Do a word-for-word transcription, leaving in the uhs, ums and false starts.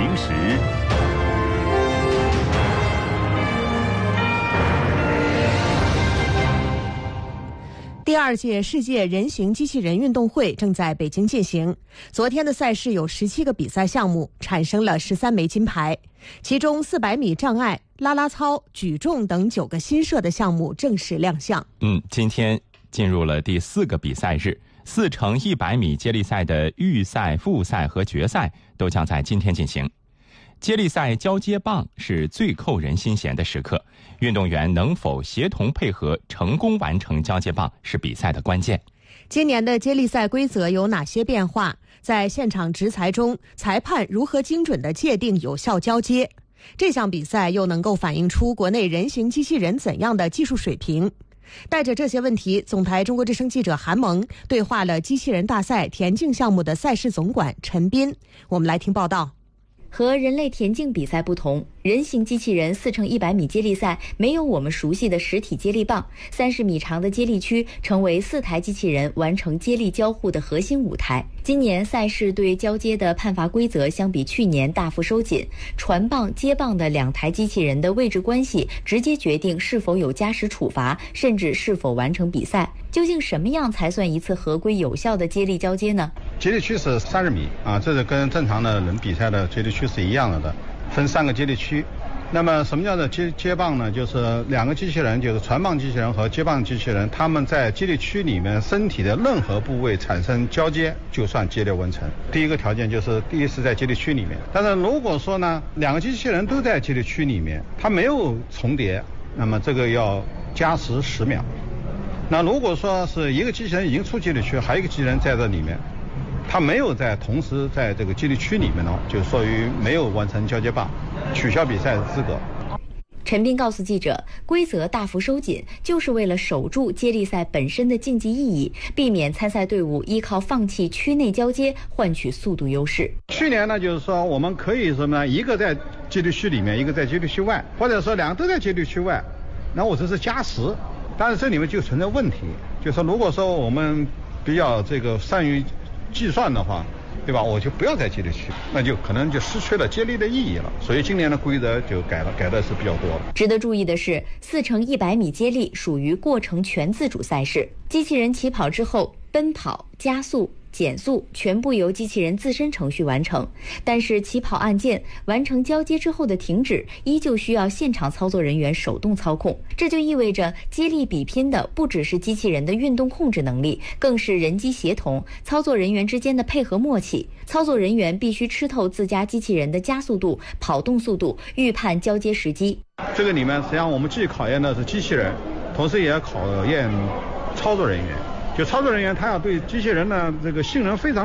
行时。 第二届世界人形机器人运动会正在北京进行。昨天的赛事有十七个比赛项目，产生了十三枚金牌，其中四百米障碍、啦啦操、举重等九个新设的项目正式亮相。 嗯，今天进入了第四个比赛日，四乘一百米接力赛的预赛、复赛和决赛都将在今天进行。接力赛交接棒是最扣人心弦的时刻，运动员能否协同配合成功完成交接棒是比赛的关键。 今年的接力赛规则有哪些变化？在现场执裁中，裁判如何精准地界定有效交接？这项比赛又能够反映出国内人形机器人怎样的技术水平？带着这些问题，总台中国之声记者韩萌对话了机器人大赛田径项目的赛事总管陈斌。我们来听报道。 和人类田径比赛不同，人形机器人四乘一百米接力赛没有我们熟悉的实体接力棒，三十米长的接力区成为四台机器人完成接力交互的核心舞台。今年赛事对交接的判罚规则相比去年大幅收紧，传棒、接棒的两台机器人的位置关系直接决定是否有加时处罚，甚至是否完成比赛。究竟什么样才算一次合规有效的接力交接呢？ 接力区是三十米啊，这是跟正常的人比赛的接力区是一样的的，分三个接力区。那么什么叫做接接棒呢？就是两个机器人，就是传棒机器人和接棒机器人，他们在接力区里面身体的任何部位产生交接，就算接力完成。第一个条件就是第一是在接力区里面，但是如果说呢，两个机器人都在接力区里面，它没有重叠，那么这个要加时十秒。那如果说是一个机器人已经出接力区，还有一个机器人在这里面，他没有在同时在这个接力区里面呢，就属于没有完成交接棒，取消比赛资格。 陈斌告诉记者，规则大幅收紧，就是为了守住接力赛本身的竞技意义，避免参赛队伍依靠放弃区内交接换取速度优势。 去年呢，就是说我们可以什么呢？一个在接力区里面，一个在接力区外，或者说两个都在接力区外，那我这是加时。但是这里面就存在问题，就是说如果说我们比较这个善于计算的话，对吧？我就不要在接力区，那就可能就失去了接力的意义了。所以今年的规则就改了，改的是比较多了。 值得注意的是，四乘一百米接力属于过程全自主赛事，机器人起跑之后，奔跑、加速、减速全部由机器人自身程序完成，但是起跑按键完成交接之后的停止依旧需要现场操作人员手动操控。这就意味着接力比拼的不只是机器人的运动控制能力，更是人机协同、操作人员之间的配合默契。操作人员必须吃透自家机器人的加速度、跑动速度，预判交接时机。 这个里面实际上我们既考验的是机器人，同时也要考验操作人员。就操作人员他要对机器人的这个性能非常